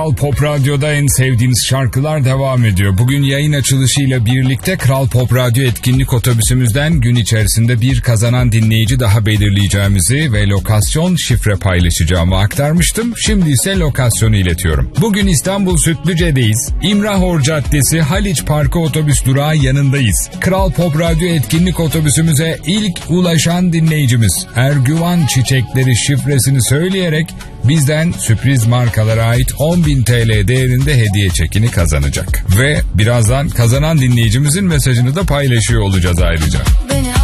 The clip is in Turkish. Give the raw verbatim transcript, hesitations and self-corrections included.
Kral Pop Radyo'da en sevdiğiniz şarkılar devam ediyor. Bugün yayın açılışıyla birlikte Kral Pop Radyo etkinlik otobüsümüzden gün içerisinde bir kazanan dinleyici daha belirleyeceğimizi ve lokasyon şifre paylaşacağımı aktarmıştım. Şimdi ise lokasyonu iletiyorum. Bugün İstanbul Sütlüce'deyiz. İmrahor Caddesi Haliç Parkı otobüs durağı yanındayız. Kral Pop Radyo etkinlik otobüsümüze ilk ulaşan dinleyicimiz Ergüvan Çiçekleri şifresini söyleyerek bizden sürpriz markalara ait on bin TL değerinde hediye çekini kazanacak. Ve birazdan kazanan dinleyicimizin mesajını da paylaşıyor olacağız ayrıca.